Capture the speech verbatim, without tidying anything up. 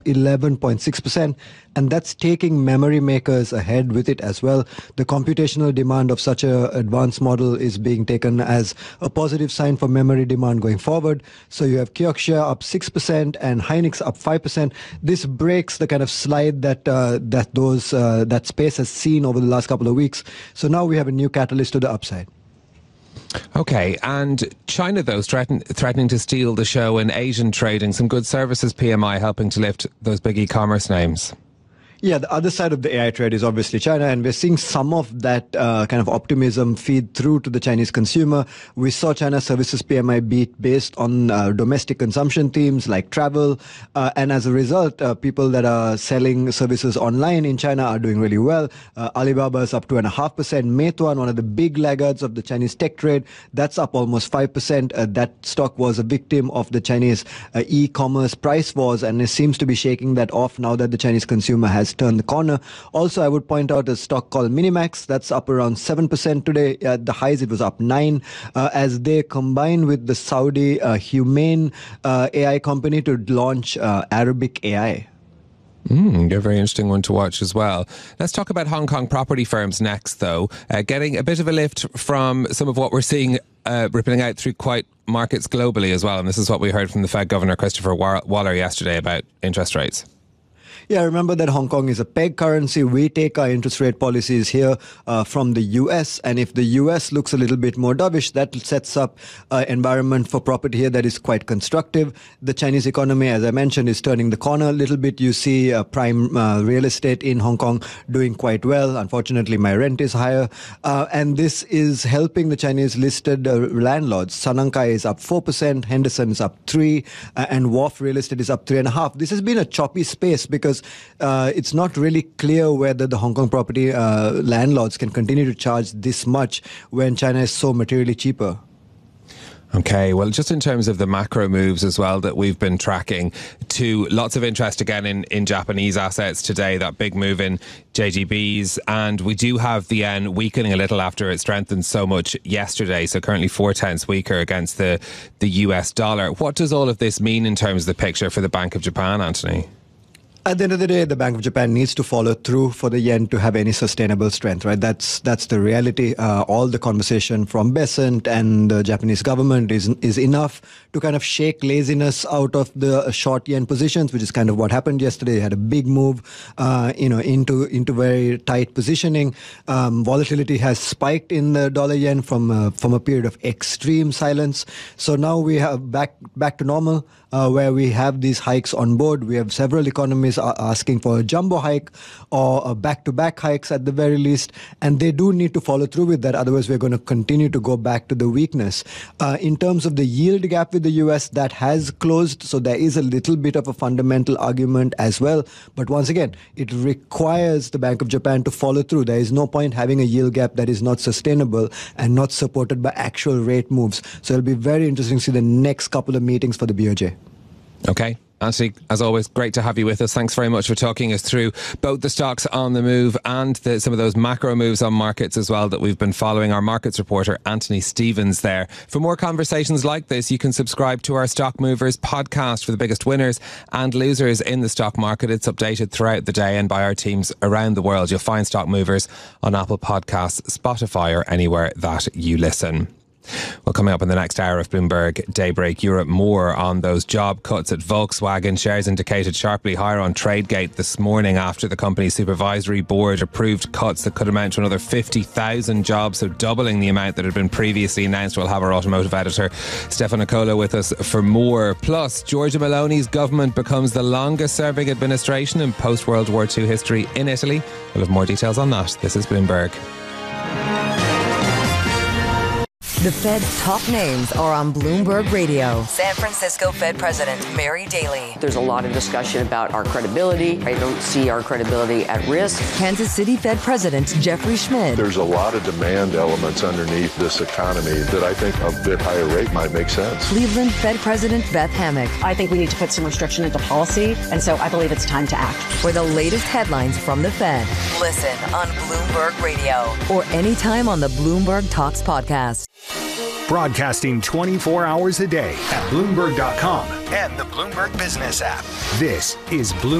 eleven point six percent, and that's taking memory makers ahead with it as well. The computational demand of such a advanced model is being taken as a positive sign for memory demand going forward. So you have Kioxia up six percent and Hynix up five percent. This breaks the kind of slide that uh, that those uh, that space has seen over the last couple of weeks. So now we have a new catalyst to the upside. Okay, and China, though, is threaten, threatening to steal the show in Asian trading. Some good services P M I helping to lift those big e-commerce names. Yeah, the other side of the A I trade is obviously China, and we're seeing some of that uh, kind of optimism feed through to the Chinese consumer. We saw China services P M I beat based on uh, domestic consumption themes like travel, uh, and as a result, uh, people that are selling services online in China are doing really well. Uh, Alibaba is up two point five percent. Meituan, one of the big laggards of the Chinese tech trade, that's up almost five percent. Uh, that stock was a victim of the Chinese uh, e-commerce price wars, and it seems to be shaking that off now that the Chinese consumer has turned the corner. Also, I would point out a stock called Minimax that's up around seven percent today. At the highs, it was up nine uh, as they combine with the Saudi uh, Humane uh, A I company to launch uh, Arabic A I. Mm, a very interesting one to watch as well. Let's talk about Hong Kong property firms next, though. Uh, getting a bit of a lift from some of what we're seeing uh, rippling out through quite markets globally as well. And this is what we heard from the Fed Governor Christopher Waller yesterday about interest rates. Yeah, remember that Hong Kong is a peg currency. We take our interest rate policies here uh, from the U S, and if the U S looks a little bit more dovish, that sets up an environment for property here that is quite constructive. The Chinese economy, as I mentioned, is turning the corner a little bit. You see uh, prime uh, real estate in Hong Kong doing quite well. Unfortunately, my rent is higher, uh, and this is helping the Chinese listed uh, landlords. Sanankai is up four percent, Henderson is up three percent, uh, and Wharf Real Estate is up three point five percent. This has been a choppy space because Uh, it's not really clear whether the Hong Kong property uh, landlords can continue to charge this much when China is so materially cheaper. Okay, well, just in terms of the macro moves as well that we've been tracking, to lots of interest again in, in Japanese assets today, that big move in J G Bs, and we do have the yen weakening a little after it strengthened so much yesterday, so currently four tenths weaker against the, the U S dollar. What does all of this mean in terms of the picture for the Bank of Japan, Anthony? At the end of the day, the Bank of Japan needs to follow through for the yen to have any sustainable strength, right? That's that's the reality. Uh, all the conversation from Besant and the Japanese government is is enough to kind of shake laziness out of the short yen positions, which is kind of what happened yesterday. They had a big move, uh, you know, into into very tight positioning. Um, volatility has spiked in the dollar yen from uh, from a period of extreme silence. So now we have back back to normal, uh, where we have these hikes on board. We have several economies are asking for a jumbo hike or a back-to-back hikes at the very least, and they do need to follow through with that. Otherwise, we're going to continue to go back to the weakness. Uh, in terms of the yield gap with the U S, that has closed, so there is a little bit of a fundamental argument as well. But once again, it requires the Bank of Japan to follow through. There is no point having a yield gap that is not sustainable and not supported by actual rate moves. So it'll be very interesting to see the next couple of meetings for the B O J. Okay. Anthony, as always, great to have you with us. Thanks very much for talking us through both the stocks on the move and the, some of those macro moves on markets as well that we've been following. Our markets reporter, Anthony Stevens, there. For more conversations like this, you can subscribe to our Stock Movers podcast for the biggest winners and losers in the stock market. It's updated throughout the day and by our teams around the world. You'll find Stock Movers on Apple Podcasts, Spotify, or anywhere that you listen. Well, coming up in the next hour of Bloomberg Daybreak Europe, more on those job cuts at Volkswagen. Shares indicated sharply higher on Tradegate this morning after the company's supervisory board approved cuts that could amount to another fifty thousand jobs, so doubling the amount that had been previously announced. We'll have our automotive editor Stefano Nicola with us for more. Plus, Giorgia Meloni's government becomes the longest serving administration in post-World War Two history in Italy. We'll have more details on that. This is Bloomberg. The Fed's top names are on Bloomberg Radio. San Francisco Fed President Mary Daly. There's a lot of discussion about our credibility. I don't see our credibility at risk. Kansas City Fed President Jeffrey Schmidt. There's a lot of demand elements underneath this economy that I think a bit higher rate might make sense. Cleveland Fed President Beth Hammack. I think we need to put some restriction into policy, and so I believe it's time to act. For the latest headlines from the Fed, listen on Bloomberg Radio or anytime on the Bloomberg Talks podcast. Broadcasting twenty-four hours a day at Bloomberg dot com and the Bloomberg Business app. This is Bloomberg.